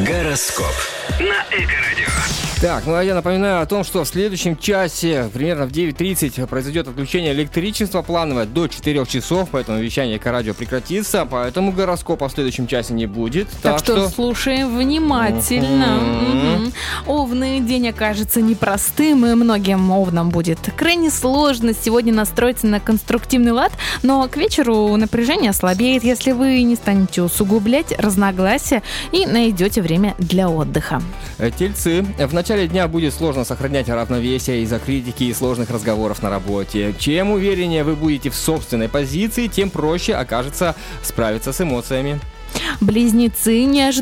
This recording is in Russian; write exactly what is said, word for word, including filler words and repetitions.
Гороскоп на Эко-радио. Так, ну а я напоминаю о том, что в следующем часе, примерно в девять тридцать, произойдет отключение электричества плановое до четырех часов, поэтому вещание Эко-радио прекратится, поэтому гороскопа в следующем часе не будет. Так, Так, что, что слушаем внимательно. Мгм. Мгм. Овны, день окажется непростым, и многим овнам будет крайне сложно сегодня настроиться на конструктивный лад, но к вечеру напряжение ослабеет, если вы не станете усугублять разногласия и найдете время для отдыха. Э, Тельцы, в начале дня будет сложно сохранять равновесие из-за критики и сложных разговоров на работе. Чем увереннее вы будете в собственной позиции, тем проще окажется справиться с эмоциями. Близнецы, неожиданно